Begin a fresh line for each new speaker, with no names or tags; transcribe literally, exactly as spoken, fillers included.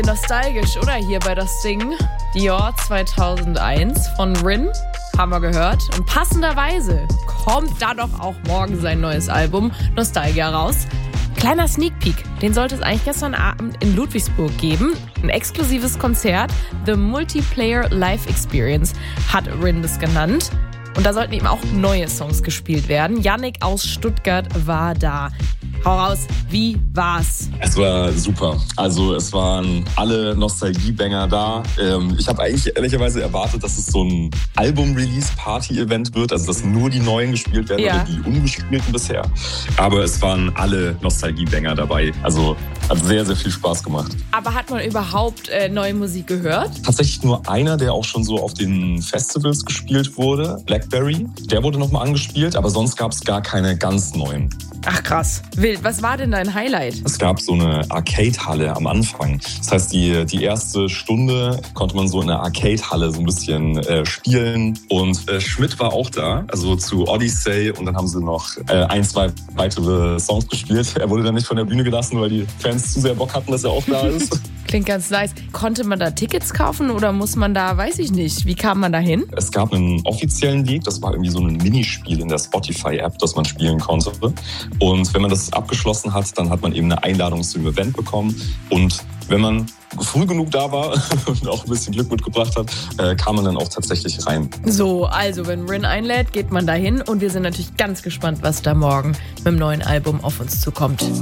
Nostalgisch, oder? Hier bei das Ding. Dior zweitausendeins von Rin. Haben wir gehört. Und passenderweise kommt da doch auch morgen sein neues Album Nostalgia raus. Kleiner Sneak Peek, den sollte es eigentlich gestern Abend in Ludwigsburg geben. Ein exklusives Konzert, The Multiplayer Live Experience, hat Rin das genannt. Und da sollten eben auch neue Songs gespielt werden. Yannick aus Stuttgart war da. Hau raus, wie war's?
Es war super. Also es waren alle Nostalgie-Banger da. Ähm, ich habe eigentlich ehrlicherweise erwartet, dass es so ein Album-Release-Party-Event wird. Also dass nur die neuen gespielt werden
Ja.
oder die ungespielten bisher. Aber es waren alle Nostalgie-Banger dabei. Also hat sehr, sehr viel Spaß gemacht.
Aber hat man überhaupt äh, neue Musik gehört?
Tatsächlich nur einer, der auch schon so auf den Festivals gespielt wurde, Blackberry. Der wurde nochmal angespielt, aber sonst gab es gar keine ganz neuen.
Ach krass, wild. Was war denn dein Highlight?
Es gab so eine Arcade-Halle am Anfang. Das heißt, die, die erste Stunde konnte man so in der Arcade-Halle so ein bisschen äh, spielen. Und äh, Schmidt war auch da, also zu Odyssey. Und dann haben sie noch äh, ein, zwei weitere Songs gespielt. Er wurde dann nicht von der Bühne gelassen, weil die Fans zu sehr Bock hatten, dass er auch da ist.
Klingt ganz nice. Konnte man da Tickets kaufen oder muss man da, weiß ich nicht, wie kam man da hin?
Es gab einen offiziellen Weg, das war irgendwie so ein Minispiel in der Spotify-App, das man spielen konnte. Und wenn man das abgeschlossen hat, dann hat man eben eine Einladung zum Event bekommen. Und wenn man früh genug da war und auch ein bisschen Glück mitgebracht hat, äh, kam man dann auch tatsächlich rein.
So, also wenn Rin einlädt, geht man da hin und wir sind natürlich ganz gespannt, was da morgen mit dem neuen Album auf uns zukommt.